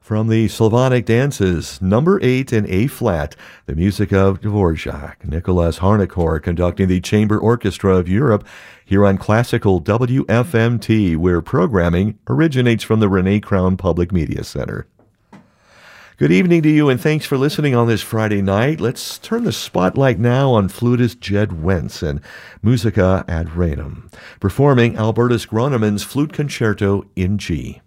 From the Slavonic dances, number 8 in A-flat, the music of Dvorak, Nicholas Harnoncourt conducting the Chamber Orchestra of Europe here on Classical WFMT, where programming originates from the Renee Crown Public Media Center. Good evening to you, and thanks for listening on this Friday night. Let's turn the spotlight now on flutist Jed Wentz and Musica ad Renum, performing Albertus Gronemann's Flute Concerto in G.